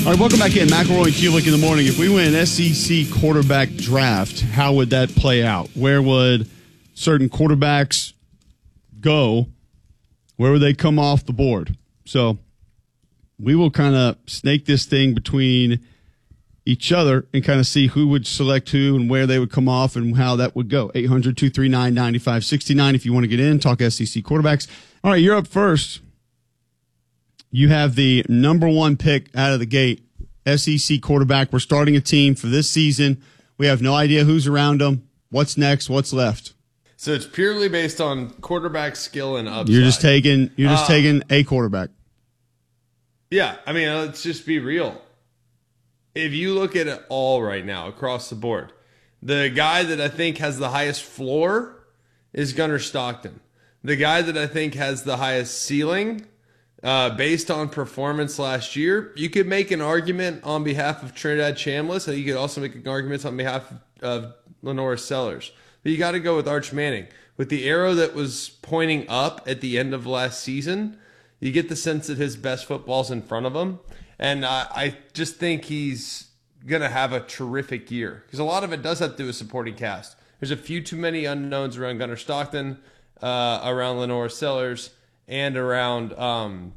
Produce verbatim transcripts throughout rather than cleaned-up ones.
All right, welcome back in. McElroy and Kulik in the morning. If we win an S E C quarterback draft, how would that play out? Where would certain quarterbacks go? Where would they come off the board? So we will kind of snake this thing between each other and kind of see who would select who and where they would come off and how that would go. eight hundred, two three nine, nine five six nine if you want to get in, talk S E C quarterbacks. All right, you're up first. You have the number one pick out of the gate, S E C quarterback. We're starting a team for this season. We have no idea who's around them, what's next, what's left. So it's purely based on quarterback skill and upside. You're just taking you're just uh, taking a quarterback. Yeah, I mean, let's just be real. If you look at it all right now across the board, the guy that I think has the highest floor is Gunnar Stockton. The guy that I think has the highest ceiling, uh, based on performance last year, you could make an argument on behalf of Trinidad Chambliss, and you could also make an argument on behalf of Lenora Sellers. But you got to go with Arch Manning. With the arrow that was pointing up at the end of last season, you get the sense that his best football's in front of him. And I, I just think he's going to have a terrific year. Because a lot of it does have to do with supporting cast. There's a few too many unknowns around Gunnar Stockton, uh, around Lenora Sellers, and around um,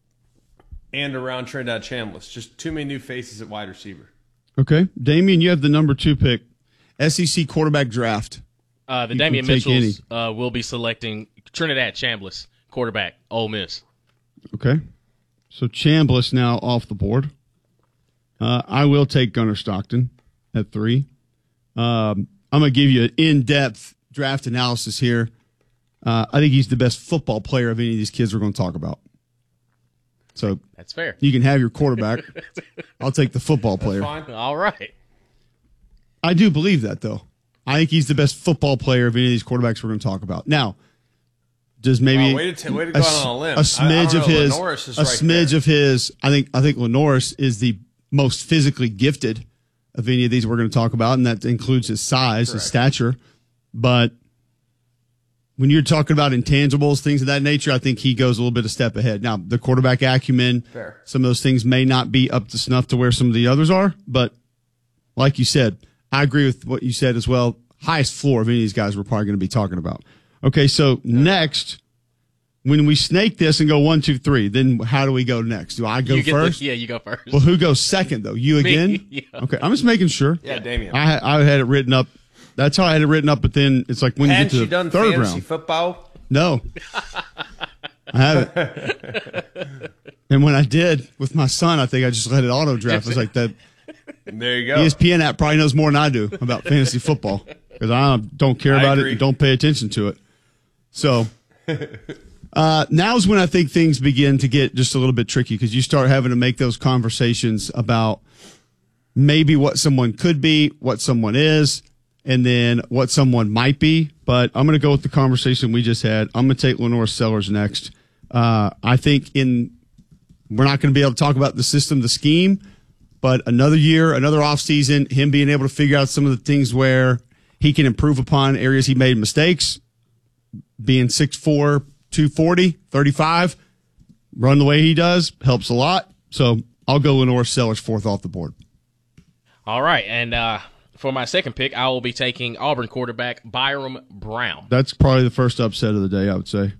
and around Trinidad Chambliss. Just too many new faces at wide receiver. Okay. Damian, you have the number two pick. S E C quarterback draft. Uh, the You Damian can take Mitchells uh, will be selecting Trinidad Chambliss, quarterback, Ole Miss. Okay. So Chambliss now off the board. Uh, I will take Gunnar Stockton at three. Um, I'm going to give you an in-depth draft analysis here. Uh, I think he's the best football player of any of these kids we're going to talk about. So That's fair. you can have your quarterback. I'll take the football player. Fine. All right. I do believe that, though. I think he's the best football player of any of these quarterbacks we're going to talk about. Now, does maybe Wow, way to, t- way to go a, out on a limb. a smidge I, I of don't know, his, Lenoris is a right smidge there. of his. I think I think Lenoris is the most physically gifted of any of these we're going to talk about, and that includes his size, Correct. his stature. But when you're talking about intangibles, things of that nature, I think he goes a little bit a step ahead. Now, the quarterback acumen, Fair. some of those things may not be up to snuff to where some of the others are, but like you said, I agree with what you said as well. Highest floor of any of these guys we're probably going to be talking about. Okay, so next, when we snake this and go one, two, three, then how do we go next? Do I go You get first? The, yeah, you go first. Well, who goes second, though? You Me, again? yeah. Okay, I'm just making sure. Yeah, Damien. I, had- I had it written up. That's how I had it written up, but then it's like when you Hadn't get to you the done third fantasy round. football? No. I haven't. And when I did with my son, I think I just let it auto draft. I was like, that There you go. E S P N app probably knows more than I do about fantasy football because I don't care I about agree. it and don't pay attention to it. So uh, now's when I think things begin to get just a little bit tricky because you start having to make those conversations about maybe what someone could be, what someone is, and then what someone might be. But I'm going to go with the conversation we just had. I'm going to take Lenora Sellers next. Uh, I think in we're not going to be able to talk about the system, the scheme, but another year, another offseason, him being able to figure out some of the things where he can improve upon areas he made mistakes, being six four, two forty, thirty-five, run the way he does, helps a lot. So I'll go Lenora Sellers fourth off the board. All right, and uh, for my second pick, I will be taking Auburn quarterback Byram Brown. That's probably the first upset of the day, I would say.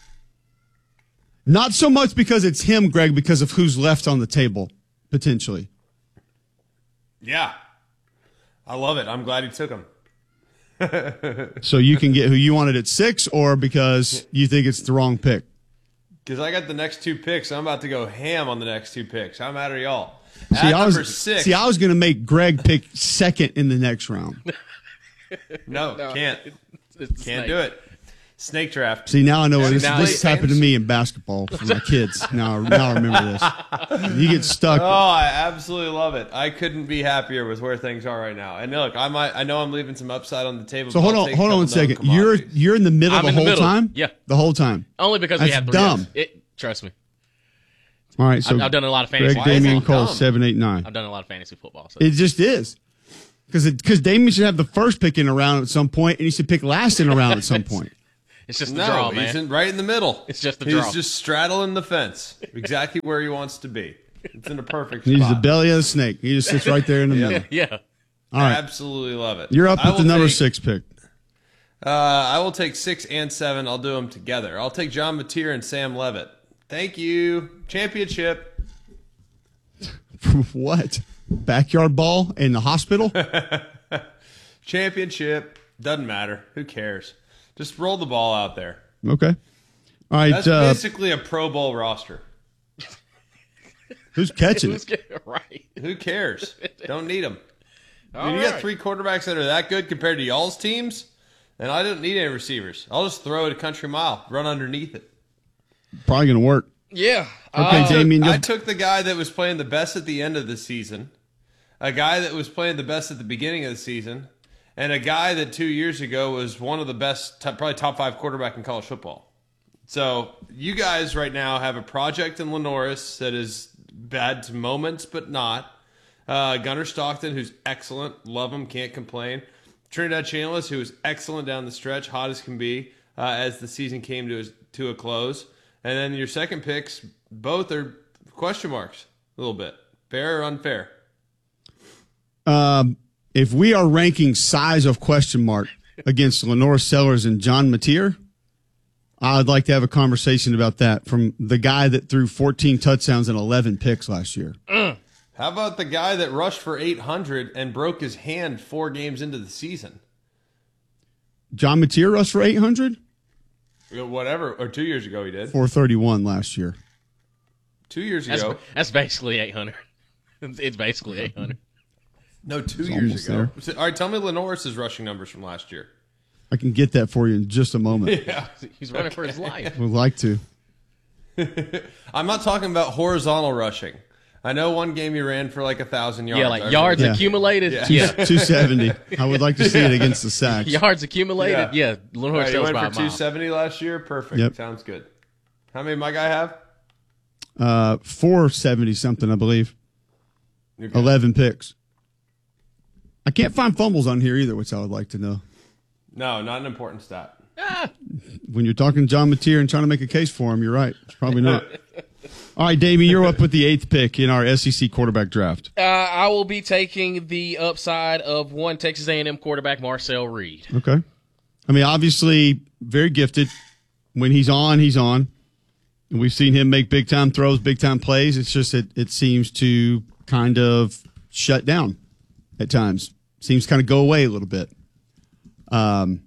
Not so much because it's him, Greg, because of who's left on the table, potentially. Yeah. I love it. I'm glad he took him. So you can get who you wanted at six, or because you think it's the wrong pick? Because I got the next two picks. I'm about to go ham on the next two picks. I'm out of y'all. See, At I was, number six. see, I was going to make Greg pick second in the next round. no, No, can't. It's a Can't snake. do it. Snake draft. See, now I know what this, now this it's- has happened to me in basketball for my kids. Now, now I remember this. You get stuck. Oh, I absolutely love it. I couldn't be happier with where things are right now. And look, I might, I know I'm leaving some upside on the table. So but hold I'll on, take hold a on one couple known second. You're commodities. you're in the middle I'm the in the whole middle. time. Yeah. the whole time. Only because we That's have three dumb. others. It, trust me. All right, so I've, I've done a lot of fantasy. Greg, Why is Damian it Cole, dumb? seven, eight, nine. I've done a lot of fantasy football. So. It just is. Because because Damian should have the first pick in a round at some point, and he should pick last in a round at some point. It's just the No, draw, he's man. in, right in the middle. It's just the he's draw. just straddling the fence, exactly where he wants to be. It's in a perfect He's spot. the belly of the snake. He just sits right there in the Yeah. middle. Yeah. All right. Absolutely love it. You're up I with the will number take- six pick. Uh, I will take six and seven. I'll do them together. I'll take John Mateer and Sam Levitt. Thank you. Championship. What? Backyard ball in the hospital? Championship. Doesn't matter. Who cares? Just roll the ball out there. Okay. All right. That's Uh, basically a Pro Bowl roster. who's catching Who's it? getting- right. Who cares? Don't need them. All you right. got three quarterbacks that are that good compared to y'all's teams, and I don't need any receivers. I'll just throw it a country mile, run underneath it. Probably going to work. Yeah. Okay, Uh, Damien. I you'll- took the guy that was playing the best at the end of the season, a guy that was playing the best at the beginning of the season, and a guy that two years ago was one of the best, top, probably top five quarterback in college football. So you guys right now have a project in Lenoris that is bad to moments, but not. Uh, Gunnar Stockton, who's excellent, love him, can't complain. Trinidad Chambliss, who was excellent down the stretch, hot as can be, uh, as the season came to a, to a close. And then your second picks, both are question marks a little bit. Fair or unfair? Um, if we are ranking size of question mark against Lenore Sellers and John Mateer, I'd like to have a conversation about that from the guy that threw fourteen touchdowns and eleven picks last year. How about the guy that rushed for eight hundred and broke his hand four games into the season? John Mateer rushed for eight hundred? Whatever, or two years ago he did. four thirty-one last year. Two years That's, ago. that's basically eight hundred. It's basically eight hundred. No, two It's years almost ago. So, all right, tell me Lenoris's rushing numbers from last year. I can get that for you in just a moment. Yeah. He's running for his life. Would like to. I'm not talking about horizontal rushing. I know one game you ran for like a thousand yards. Yeah, like yards Yeah. accumulated. Yeah. Yeah. two seventy. I would like to see it against the Sacks. Yards accumulated. Yeah. Yeah. Lenore All right, you sells went by for a two mile. seventy last year. Perfect. Yep. Sounds good. How many did my guy have? Uh, four seventy something, I believe. You're good. eleven picks. I can't find fumbles on here either, which I would like to know. No, not an important stat. Ah, When you're talking to John Mateer and trying to make a case for him, you're right. It's probably not. All right, Davey, you're up with the eighth pick in our S E C quarterback draft. uh, I will be taking the upside of one Texas A and M quarterback, Marcel Reed. Okay. I mean, obviously, very gifted. When he's on, he's on. And we've seen him make big time throws, big time plays. It's just that it seems to kind of shut down at times. Seems to kind of go away a little bit. Um,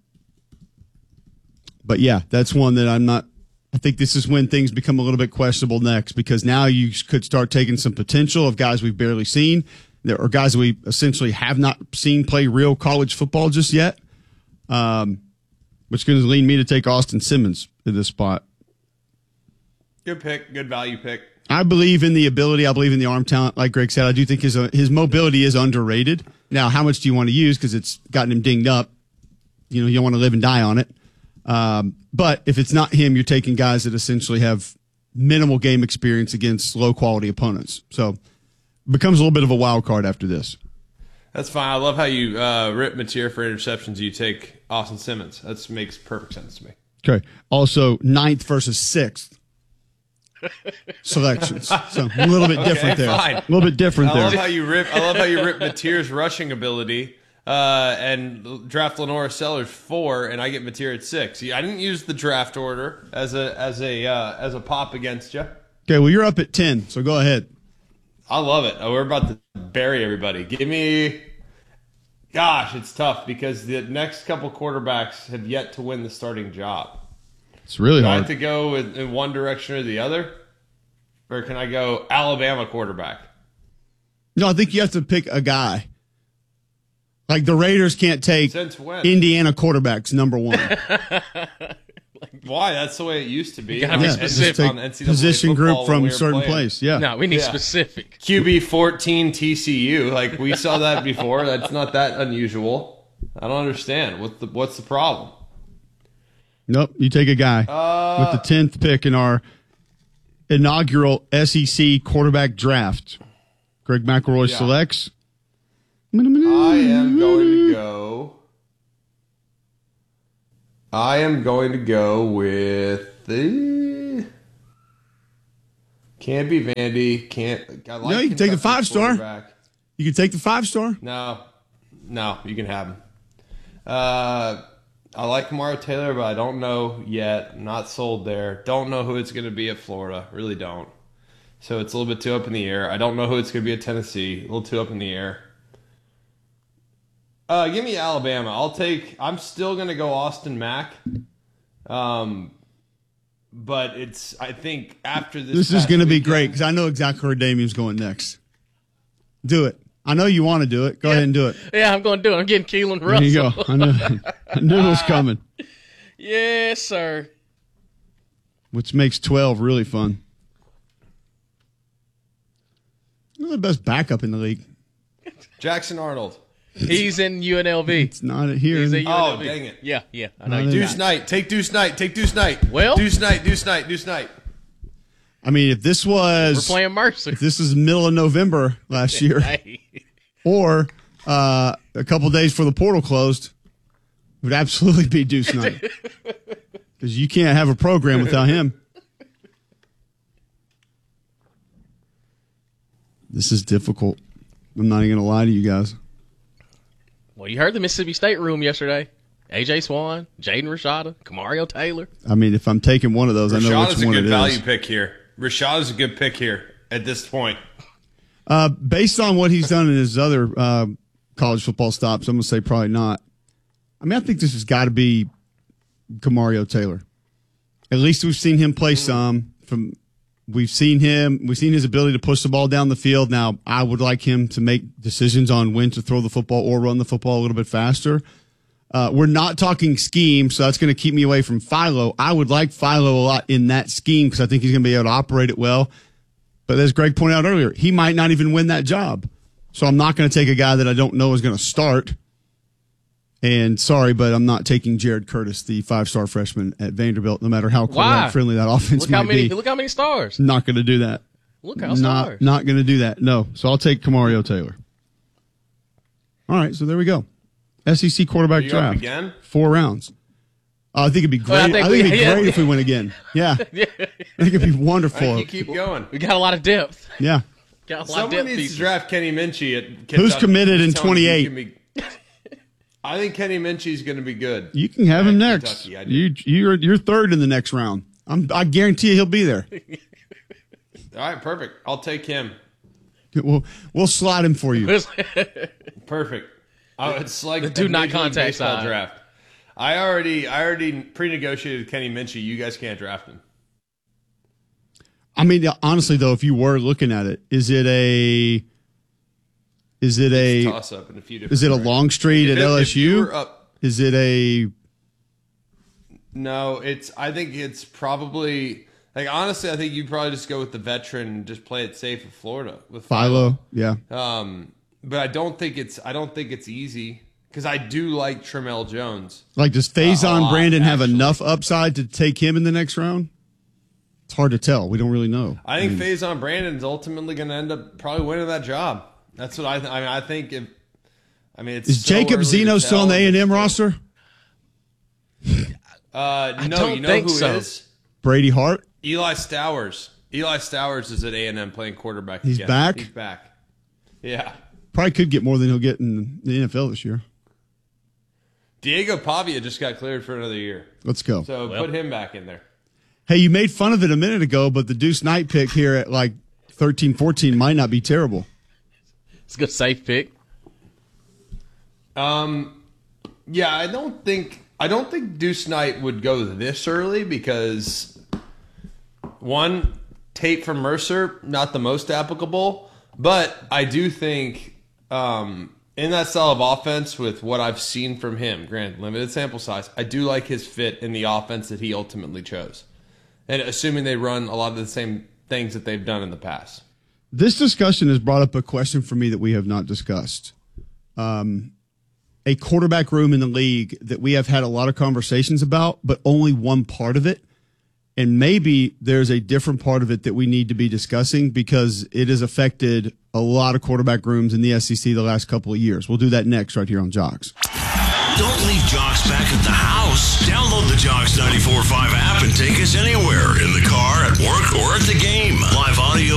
but yeah, that's one that I'm not. I think this is when things become a little bit questionable next, because now you could start taking some potential of guys we've barely seen, or guys we essentially have not seen play real college football just yet. Um, which is going to lead me to take Austin Simmons in this spot. Good pick. Good value pick. I believe in the ability. I believe in the arm talent. Like Greg said, I do think his uh, his mobility is underrated. Now, how much do you want to use? Because it's gotten him dinged up. You know, you don't want to live and die on it. Um, but if it's not him, you're taking guys that essentially have minimal game experience against low quality opponents. So it becomes a little bit of a wild card after this. That's fine. I love how you uh, rip Mateer for interceptions. You take Austin Simmons. That makes perfect sense to me. Okay. Also, ninth versus sixth selections. So a little bit different there. fine. A little bit different I love there. how you rip. I love how you rip Mateer's rushing ability uh, and draft Lenora Sellers four, and I get Mateer at six. I didn't use the draft order as a as a uh, as a pop against you. Okay. Well, you're up at ten, so go ahead. I love it. Oh, we're about to bury everybody. Give me. Gosh, it's tough because the next couple quarterbacks have yet to win the starting job. It's really Do I hard. have to go in, in one direction or the other? Or can I go Alabama quarterback? No, I think you have to pick a guy. Like the Raiders can't take Since when? Indiana quarterbacks number one. Why? That's the way it used to be. gotta be Yeah, And just specific. take on N C double A position group football when from we a were certain playing. place. Yeah. No, we need Yeah. specific. Q B fourteen T C U. Like, we saw that before. That's not that unusual. I don't understand. What the, what's the problem? Nope. You take a guy Uh, with the tenth pick in our inaugural S E C quarterback draft. Greg McElroy Yeah. selects. I am going to go. I am going to go with the Can't be Vandy. Can't. I like No, you can take the Kentucky's five-star. quarterback. You can take the five star. No, no, you can have him. Uh, I like Mario Taylor, but I don't know yet. Not sold there. Don't know who it's going to be at Florida. Really don't. So it's a little bit too up in the air. I don't know who it's going to be at Tennessee. A little too up in the air. Uh, give me Alabama. I'll take. I'm still going to go Austin Mack. Um, but it's. I think after this. This is going to be weekend, great because I know exactly where Damien's going next. Do it. I know you want to do it. Go Yeah. ahead and do it. Yeah, I'm going to do it. I'm getting Keelan Russell. There you go. I knew, I knew it was coming, Yes, sir. which makes twelve really fun. You're the best backup in the league. Jackson Arnold. He's in U N L V. It's not here. He's in U N L V. Oh, dang it. Yeah, yeah. I know. Not you in- do. Deuce Knight. Take Deuce Knight. Take Deuce Knight. Well- Deuce Knight. Deuce Knight. Deuce Knight. I mean, if this was We're playing Mercer. if this is middle of November last year, Hey. or uh, a couple days before the portal closed, it would absolutely be Deuce Knight because you can't have a program without him. This is difficult. I'm not even going to lie to you guys. Well, you heard the Mississippi State room yesterday. A J Swan, Jaden Rashada, Kamario Taylor. I mean, if I'm taking one of those, I know Rashad which is a one good it value is. pick here. Rashad is a good pick here at this point. Uh, based on what he's done in his other uh, college football stops, I'm going to say probably not. I mean, I think this has got to be Kamario Taylor. At least we've seen him play some. From we've seen him, we've seen his ability to push the ball down the field. Now, I would like him to make decisions on when to throw the football or run the football a little bit faster. Uh, we're not talking scheme, so that's going to keep me away from Philo. I would like Philo a lot in that scheme because I think he's going to be able to operate it well. But as Greg pointed out earlier, he might not even win that job. So I'm not going to take a guy that I don't know is going to start. And sorry, but I'm not taking Jared Curtis, the five-star freshman at Vanderbilt, no matter how Why? friendly that offense Look might how many. be. Look how many stars. Not going to do that. Look how Not, stars. not going to do that. No. So I'll take Kamario Taylor. All right, so there we go. S E C quarterback You up draft. again? Four rounds. Uh, I think it'd be great. Well, I I think think, we- it'd be yeah. great if we win again. Yeah. Yeah. I think it'd be I wonderful. think you keep going. We got a lot of depth. Yeah. Got a lot of Someone depth needs pieces. to draft Kenny Minchie at Kentucky. Who's committed in I'm telling you, he twenty-eight? can be- I think Kenny Minchie's going to be good. You can have him At next. Kentucky, I do. You you're you're third in the next round. I'm I guarantee you he'll be there. All right, perfect. I'll take him. We'll we'll slot him for you. Perfect. Oh, it's like The do a not Major League contact Baseball sign. draft. I already I already pre-negotiated Kenny Minchie. You guys can't draft him. I mean, honestly though, if you were looking at it, is it a is it a Toss up in a few different. is it a directions. long street If at it- L if S you U? were up, Is it a no, it's. I think it's probably like honestly. I think you probably just go with the veteran and just play it safe with Florida with Philo? Yeah. Um, but I don't think it's. I don't think it's easy because I do like Tramel Jones. Like, does Uh, a Faison lot, Brandon have actually. enough upside to take him in the next round? It's hard to tell. We don't really know. I think Faison Brandon's ultimately going to end up probably winning that job. That's what I. Th- I mean, I think if. I mean, it's Is so Jacob early to Zeno still on the tell. A and M roster? Uh, no, don't you know think who so. is Brady Hart? Eli Stowers. Eli Stowers is at A and M playing quarterback. He's again. back? He's back. Yeah. Probably could get more than he'll get in the N F L this year. Diego Pavia just got cleared for another year, Let's go. so Well. put him back in there. Hey, you made fun of it a minute ago, but the Deuce Knight pick here at like thirteen, fourteen might not be terrible. It's a good safe pick. Um, yeah, I don't think I don't think Deuce Knight would go this early because one, tape from Mercer, not the most applicable, but I do think um, in that style of offense with what I've seen from him, granted limited sample size, I do like his fit in the offense that he ultimately chose, and assuming they run a lot of the same things that they've done in the past. This discussion has brought up a question for me that we have not discussed. Um, a quarterback room in the league that we have had a lot of conversations about, but only one part of it. And maybe there's a different part of it that we need to be discussing because it has affected a lot of quarterback rooms in the S E C the last couple of years. We'll do that next right here on Jocks. Don't leave Jocks back at the house. Download the Jocks ninety-four point five app and take us anywhere in the car, at work, or at the game. Live audio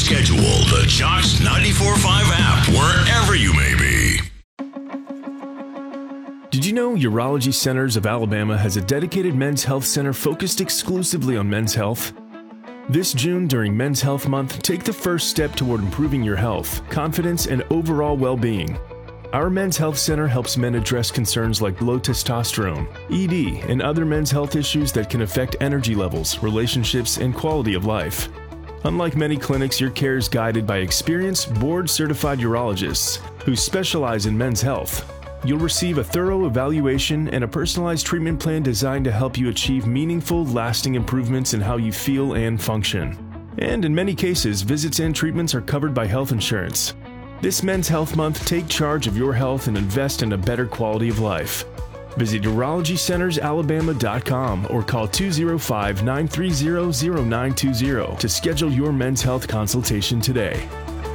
Schedule the Jocks ninety-four point five app wherever you may be. Did you know Urology Centers of Alabama has a dedicated men's health center focused exclusively on men's health? This June, during Men's Health Month, take the first step toward improving your health, confidence, and overall well-being. Our Men's Health Center helps men address concerns like low testosterone, E D, and other men's health issues that can affect energy levels, relationships, and quality of life. Unlike many clinics, your care is guided by experienced, board-certified urologists who specialize in men's health. You'll receive a thorough evaluation and a personalized treatment plan designed to help you achieve meaningful, lasting improvements in how you feel and function. And in many cases, visits and treatments are covered by health insurance. This Men's Health Month, take charge of your health and invest in a better quality of life. Visit urology centers alabama dot com or call two oh five, nine three zero, zero nine two zero to schedule your men's health consultation today.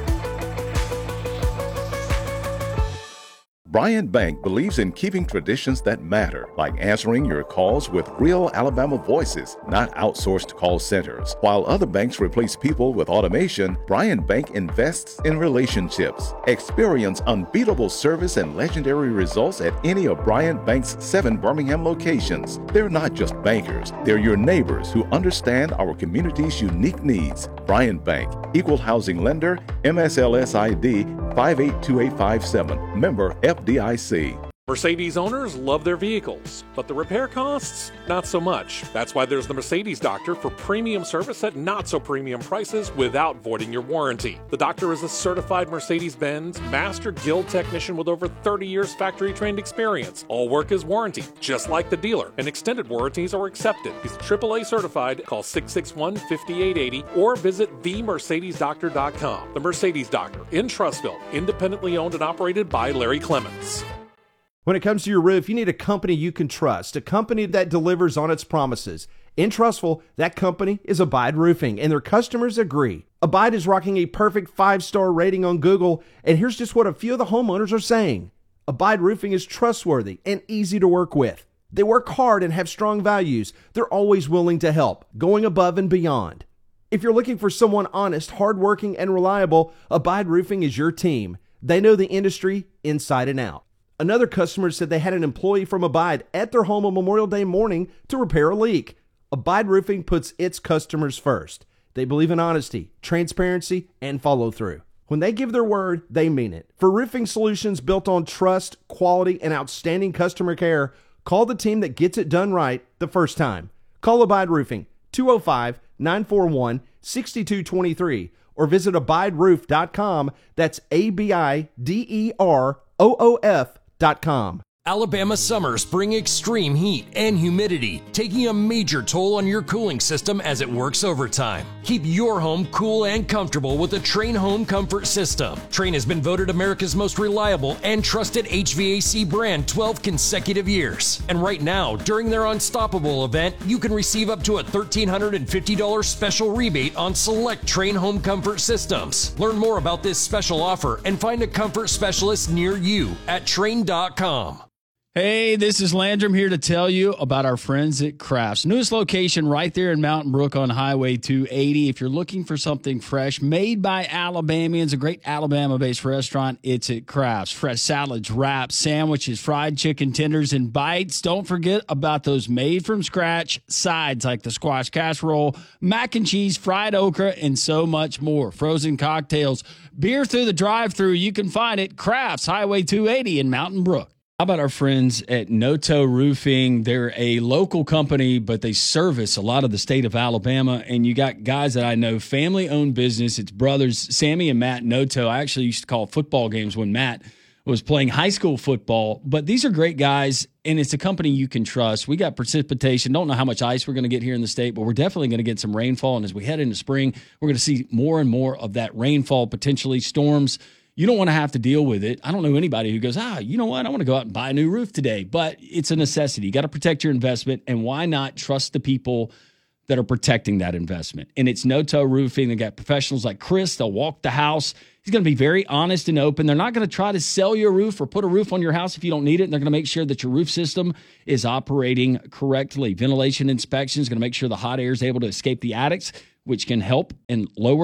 Bryant Bank believes in keeping traditions that matter, like answering your calls with real Alabama voices, not outsourced call centers. While other banks replace people with automation, Bryant Bank invests in relationships. Experience unbeatable service and legendary results at any of Bryant Bank's seven Birmingham locations. They're not just bankers, they're your neighbors who understand our community's unique needs. Bryant Bank, Equal Housing Lender, M S L S I D five eight two eight five seven, member F D I C. Mercedes owners love their vehicles, but the repair costs, not so much. That's why there's the Mercedes Doctor for premium service at not so premium prices without voiding your warranty. The doctor is a certified Mercedes-Benz Master Guild technician with over thirty years factory-trained experience. All work is warranty, just like the dealer, and extended warranties are accepted. He's triple A certified. Call six six one, five eight eight zero or visit the mercedes doctor dot com. The Mercedes Doctor in Trussville, independently owned and operated by Larry Clements. When it comes to your roof, you need a company you can trust, a company that delivers on its promises. In Trussville, that company is Abide Roofing, and their customers agree. Abide is rocking a perfect five-star rating on Google, and here's just what a few of the homeowners are saying. Abide Roofing is trustworthy and easy to work with. They work hard and have strong values. They're always willing to help, going above and beyond. If you're looking for someone honest, hardworking, and reliable, Abide Roofing is your team. They know the industry inside and out. Another customer said they had an employee from Abide at their home on Memorial Day morning to repair a leak. Abide Roofing puts its customers first. They believe in honesty, transparency, and follow through. When they give their word, they mean it. For roofing solutions built on trust, quality, and outstanding customer care, call the team that gets it done right the first time. Call Abide Roofing, two oh five, nine four one, six two two three, or visit abide roof dot com. That's A B I D E R O O F dot com. Alabama summers bring extreme heat and humidity, taking a major toll on your cooling system as it works overtime. Keep your home cool and comfortable with the Trane Home Comfort System. Trane has been voted America's most reliable and trusted H V A C brand twelve consecutive years. And right now, during their Unstoppable event, you can receive up to a one thousand three hundred fifty dollars special rebate on select Trane Home Comfort systems. Learn more about this special offer and find a comfort specialist near you at Trane dot com. Hey, this is Landrum here to tell you about our friends at Crafts. Newest location right there in Mountain Brook on Highway two eighty. If you're looking for something fresh, made by Alabamians, a great Alabama-based restaurant, it's at Crafts. Fresh salads, wraps, sandwiches, fried chicken tenders, and bites. Don't forget about those made-from-scratch sides like the squash casserole, mac and cheese, fried okra, and so much more. Frozen cocktails, beer through the drive-thru. You can find it Crafts, Highway two eighty in Mountain Brook. How about our friends at Noto Roofing? They're a local company, but they service a lot of the state of Alabama. And you got guys that I know, family-owned business. It's brothers, Sammy and Matt Noto. I actually used to call football games when Matt was playing high school football. But these are great guys, and it's a company you can trust. We got precipitation. Don't know how much ice we're going to get here in the state, but we're definitely going to get some rainfall. And as we head into spring, we're going to see more and more of that rainfall, potentially storms. You don't want to have to deal with it. I don't know anybody who goes, ah, you know what? I want to go out and buy a new roof today. But it's a necessity. You got to protect your investment. And why not trust the people that are protecting that investment? And it's Noto Roofing. They got professionals like Chris. They'll walk the house. He's going to be very honest and open. They're not going to try to sell you a roof or put a roof on your house if you don't need it. And they're going to make sure that your roof system is operating correctly. Ventilation inspection is going to make sure the hot air is able to escape the attics, which can help and lower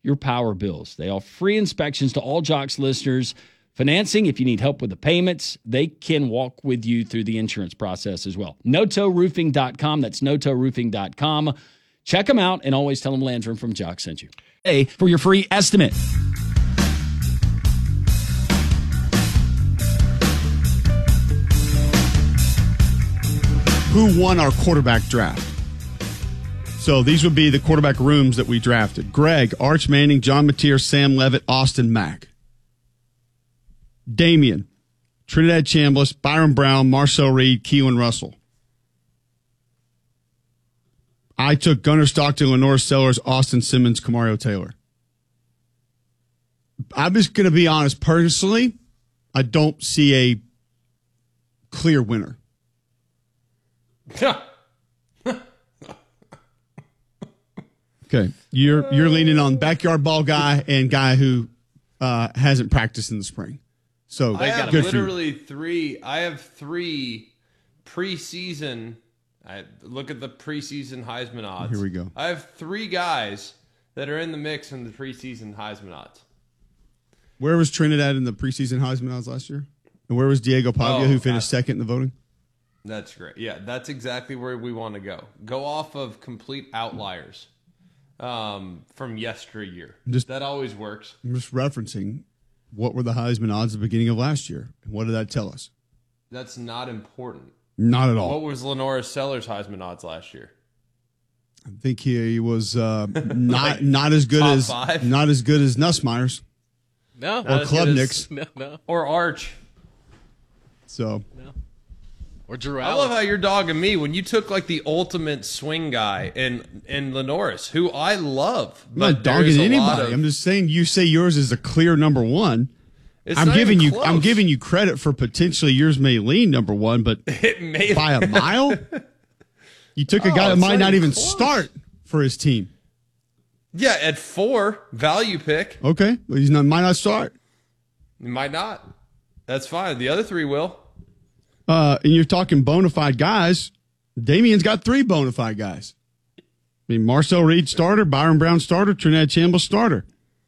your power bills. They offer free inspections to all Jocks listeners. Financing, if you need help with the payments, they can walk with you through the insurance process as well. noto roofing dot com. That's noto roofing dot com. Check them out and always tell them Landrum from Jocks sent you. Hey, for your free estimate. Who won our quarterback draft? So these would be the quarterback rooms that we drafted. Greg, Arch Manning, John Mateer, Sam Levitt, Austin Mack. Damian, Trinidad Chambliss, Byron Brown, Marcel Reed, Keelan Russell. I took Gunnar Stockton, Lenore Sellers, Austin Simmons, Kamario Taylor. I'm just going to be honest. Personally, I don't see a clear winner. Okay, you're you're leaning on backyard ball guy and guy who uh, hasn't practiced in the spring. So I have good for you. literally three. I have three preseason. I look at the preseason Heisman odds. Here we go. I have three guys that are in the mix in the preseason Heisman odds. Where was Trinidad in the preseason Heisman odds last year? And where was Diego Pavia, Oh, who finished God. second in the voting? That's great. Yeah, that's exactly where we want to go. Go off of complete outliers um, from yesteryear. Just- that always works. I'm just referencing what were the Heisman odds at the beginning of last year. And what did that tell us? That's not important. Not at all. What was Lenora Sellers' Heisman odds last year? I think he was uh, not Like not as good top as five? not as good as Nussmeyer's No. or Not as good as- Klubnik's. No, no. Or Arch. So Or Drew I love Allen. how you're dogging me when you took like the ultimate swing guy in in Lenoris, who I love. I'm not but there is dogging a lot anybody. of- I'm just saying you say yours is a clear number one. It's I'm not giving even you I'm close. giving you credit for potentially yours may lean number one, but it may by a mile, you took a Oh, guy that it's might not not even even close. start for his team. Yeah, at four value pick, Okay, well, he's not might not start. you might not. That's fine. The other three will. Uh, and you're talking bona fide guys. Damian's got three bona fide guys. I mean, Marcel Reed starter, Byron Brown starter, Trinidad Chambliss starter.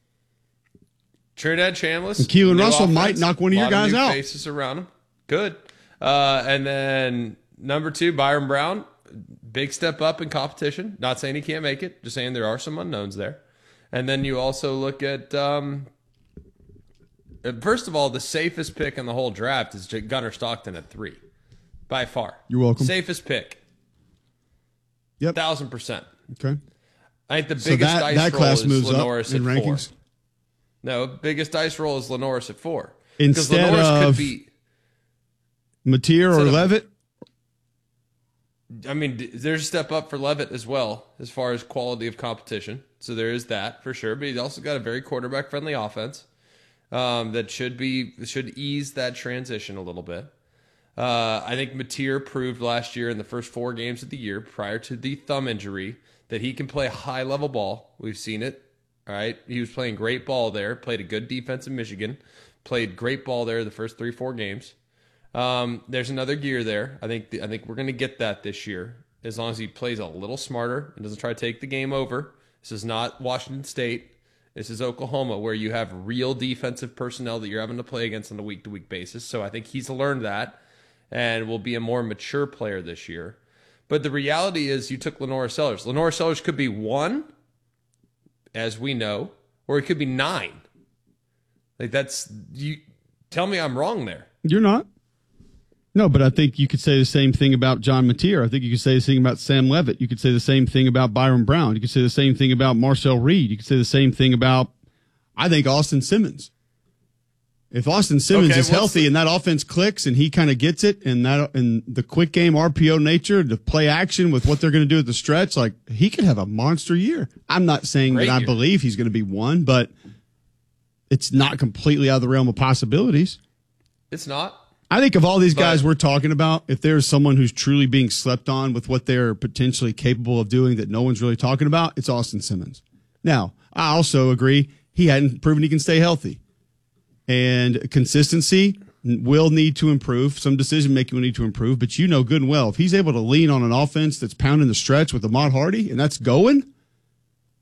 Trinidad Chambliss. And Keelan new Russell might knock one of your lot guys new out. Faces around him. Good. Uh, and then number two, Byron Brown. Big step up in competition. Not saying he can't make it. Just saying there are some unknowns there. And then you also look at, um, uh, first of all, the safest pick in the whole draft is Gunnar Stockton at three. By far. You're welcome. Safest pick. Yep. Thousand percent. Okay. I think the So biggest that, dice that roll class is moves Lenoris up in at rankings. four. No, biggest dice roll is Lenoris at four. Instead Lenoris of could be. Mateer or Instead of- Levitt. I mean, d- there's a step up for Levitt as well as far as quality of competition. So there is that for sure. But he's also got a very quarterback friendly offense um, that should be should ease that transition a little bit. Uh, I think Mateer proved last year in the first four games of the year prior to the thumb injury that he can play high level ball. We've seen it. All right, he was playing great ball there. Played a good defense in Michigan. Played great ball there the first three four games. Um, there's another gear there. I think the, I think we're going to get that this year as long as he plays a little smarter and doesn't try to take the game over. This is not Washington State. This is Oklahoma, where you have real defensive personnel that you're having to play against on a week-to-week basis. So I think he's learned that and will be a more mature player this year. But the reality is you took Lenora Sellers. Lenora Sellers could be one, as we know, or it could be nine. Like that's you. Tell me I'm wrong there. You're not. No, but I think you could say the same thing about John Mateer. I think you could say the same thing about Sam Levitt. You could say the same thing about Byron Brown. You could say the same thing about Marcel Reed. You could say the same thing about, I think, Austin Simmons. If Austin Simmons Okay, is what's healthy the- and that offense clicks and he kind of gets it and that and the quick game R P O nature, the play action with what they're going to do at the stretch, like he could have a monster year. I'm not saying Great that I year. believe he's going to be one, but it's not completely out of the realm of possibilities. It's not. I think of all these guys But- we're talking about, if there's someone who's truly being slept on with what they're potentially capable of doing that no one's really talking about, it's Austin Simmons. Now, I also agree he hadn't proven he can stay healthy. And consistency will need to improve. Some decision making will need to improve. But you know good and well, if he's able to lean on an offense that's pounding the stretch with Ahmad Hardy and that's going,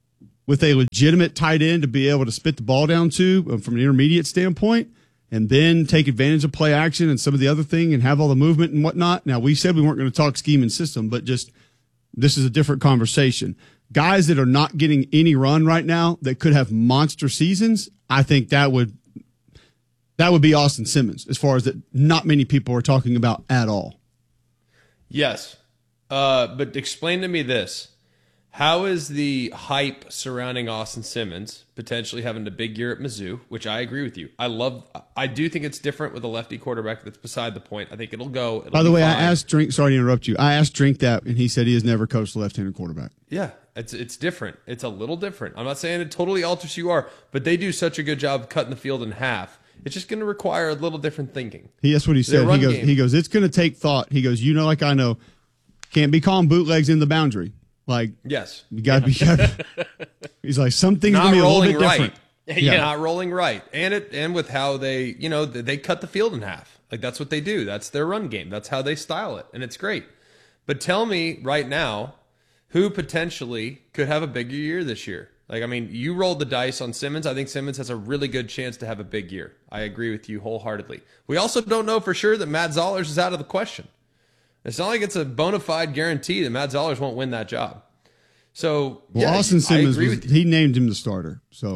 with a legitimate tight end to be able to spit the ball down to from an intermediate standpoint, and then take advantage of play action and some of the other thing and have all the movement and whatnot. Now, we said we weren't going to talk scheme and system, but just this is a different conversation. Guys that are not getting any run right now that could have monster seasons, I think that would that would be Austin Simmons, as far as that not many people are talking about at all. Yes. Uh, but explain to me this. How is the hype surrounding Austin Simmons potentially having a big year at Mizzou, which I agree with you. I love, I do think it's different with a lefty quarterback. That's beside the point. I think it'll go. It'll By the way, fine. I asked Drink, sorry to interrupt you. I asked Drink that, and he said he has never coached a left-handed quarterback. Yeah, it's it's different. It's a little different. I'm not saying it totally alters who you are, but they do such a good job of cutting the field in half. It's just going to require a little different thinking. He, that's what he Their said. He run goes, game. he goes, it's going to take thought. He goes, you know, like I know, can't be calling bootlegs in the boundary. Like, yes, you got to be. Gotta, he's like, some things not going to be a little rolling bit right. different. Yeah, Yeah. not rolling right, and it and with how they, you know, they cut the field in half. Like that's what they do. That's their run game. That's how they style it, and it's great. But tell me right now, who potentially could have a bigger year this year? Like, I mean, you rolled the dice on Simmons. I think Simmons has a really good chance to have a big year. I agree with you wholeheartedly. We also don't know for sure that Matt Zollers is out of the question. It's not like it's a bona fide guarantee that Matt Zollers won't win that job. So, Well, yeah, Austin I Simmons, agree was, with you. he named him the starter. So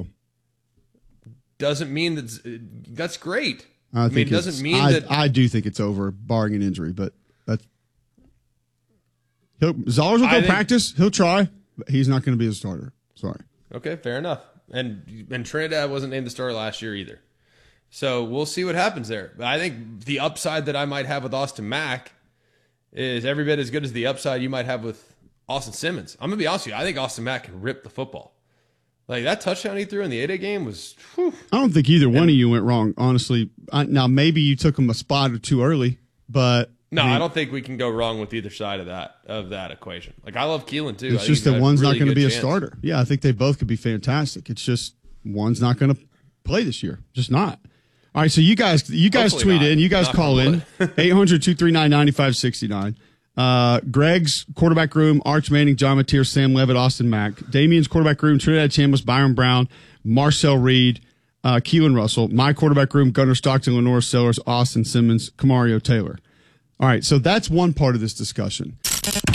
Doesn't mean that that's great. I, I, think mean, it it's- doesn't mean I, that. I do think it's over, barring an injury. But that's he'll, Zollers will I go think- practice. He'll try, but he's not going to be a starter. Sorry. Okay, fair enough. And and Trinidad wasn't named the starter last year either. So we'll see what happens there. But I think the upside that I might have with Austin Mack is every bit as good as the upside you might have with Austin Simmons. I'm going to be honest with you. I think Austin Mack can rip the football. Like that touchdown he threw in the eight A game was, whew. I don't think either one of you went wrong, honestly. I, now, maybe you took him a spot or two early, but No, I, mean, I don't think we can go wrong with either side of that of that equation. Like I love Keelan too. I It's think just he's that got a one's really not going to good be a chance. starter. Yeah, I think they both could be fantastic. It's just one's not going to play this year. Just not. All right, so you guys, you guys Hopefully tweet not. in, you guys Knock call on in eight hundred, two three nine, nine five six nine. Uh, Greg's quarterback room: Arch Manning, John Mateer, Sam Levitt, Austin Mack. Damien's quarterback room: Trinidad Chambliss, Byron Brown, Marcel Reed, uh, Keelan Russell. My quarterback room: Gunnar Stockton, Lenore Sellers, Austin Simmons, Kamario Taylor. All right, so that's one part of this discussion.